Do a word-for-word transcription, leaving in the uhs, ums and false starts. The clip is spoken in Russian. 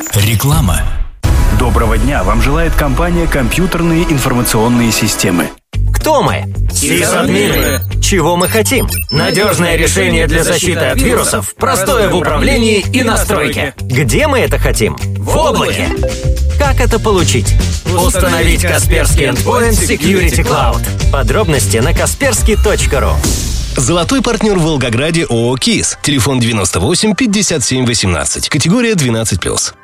Реклама. Доброго дня! Вам желает компания «Компьютерные информационные системы». Кто мы? Сисадмины. Чего мы хотим? Надежное решение для защиты от вирусов, простое в управлении и настройке. Где мы это хотим? В облаке. Как это получить? Установить Kaspersky Endpoint Security Cloud. Подробности на kaspersky точка ру. Золотой партнер в Волгограде ООО «КИС». Телефон девяносто восемь пятьдесят семь восемнадцать. Категория двенадцать плюс.